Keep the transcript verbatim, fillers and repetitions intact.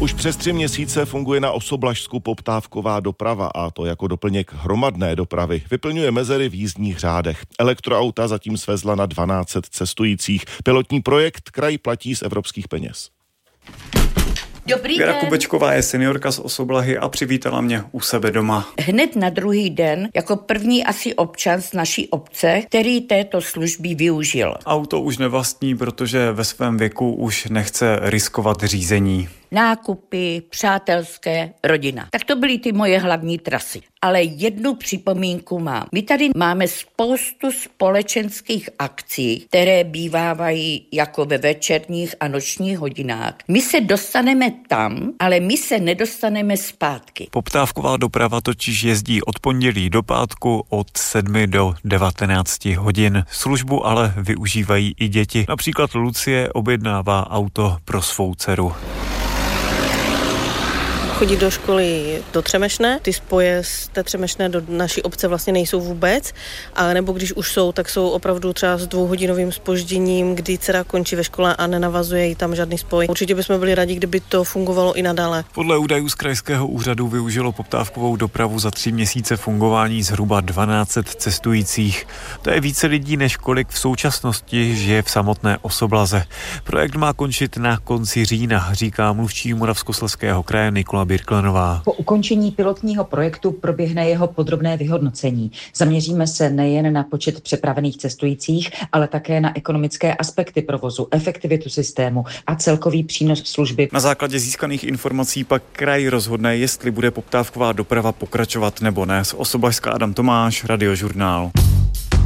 Už přes tři měsíce funguje na Osoblažsku poptávková doprava, a to jako doplněk hromadné dopravy. Vyplňuje mezery v jízdních řádech. Elektroauta zatím svezla na dvanáct set cestujících. Pilotní projekt kraj platí z evropských peněz. Dobrý Věra den. Kubečková je seniorka z Osoblahy a přivítala mě u sebe doma. Hned na druhý den, jako první asi občan z naší obce, který této služby využil. Auto už nevlastní, protože ve svém věku už nechce riskovat řízení. Nákupy, přátelské, rodina. Tak to byly ty moje hlavní trasy. Ale jednu připomínku mám. My tady máme spoustu společenských akcí, které bývávají jako ve večerních a nočních hodinách. My se dostaneme tam, ale my se nedostaneme zpátky. Poptávková doprava totiž jezdí od pondělí do pátku od sedmi do devatenácti hodin. Službu ale využívají i děti. Například Lucie objednává auto pro svou dceru. Chodí do školy do Třemešné, ty spoje z té Třemešné do naší obce vlastně nejsou vůbec, a nebo když už jsou, tak jsou opravdu třeba s dvouhodinovým zpožděním, kdy dcera končí ve škole a nenavazuje jí tam žádný spoj. Určitě bychom byli rádi, kdyby to fungovalo i nadále. Podle údajů z krajského úřadu využilo poptávkovou dopravu za tři měsíce fungování zhruba dvanáct set cestujících. To je více lidí, než kolik v současnosti žije v samotné Osoblaze. Projekt má končit na konci října, říká mluvčí Moravskoslezského kraje Nikola Birklanová. Po ukončení pilotního projektu proběhne jeho podrobné vyhodnocení. Zaměříme se nejen na počet přepravených cestujících, ale také na ekonomické aspekty provozu, efektivitu systému a celkový přínos služby. Na základě získaných informací pak kraj rozhodne, jestli bude poptávková doprava pokračovat nebo ne. Z Osoblažska Adam Tomáš, Radiožurnál.